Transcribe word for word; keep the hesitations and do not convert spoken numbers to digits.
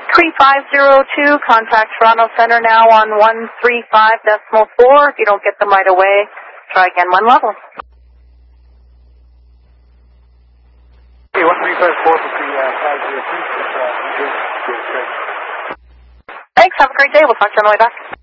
three five zero two, contact Toronto Center now on one three five decimal four. If you don't get them right away, try again one level. Okay, one three five four for the uh, five zero two. Uh, Thanks, have a great day. We'll talk to you on the way back.